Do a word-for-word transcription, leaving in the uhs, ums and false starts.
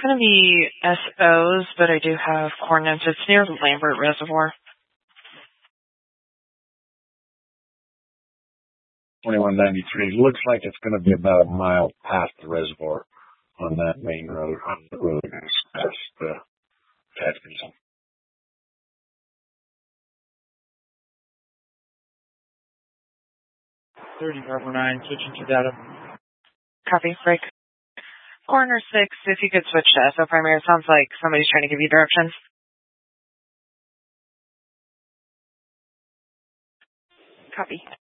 going to be S Os, but I do have coordinates. It's near the Lambert Reservoir. twenty-one ninety-three. Looks like it's going to be about a mile past the reservoir on that main road. On the road past the Atkinson. thirty, Bravo nine, switching to data. Copy, break. Corner six, if you could switch to S O primary. It sounds like somebody's trying to give you directions. Copy.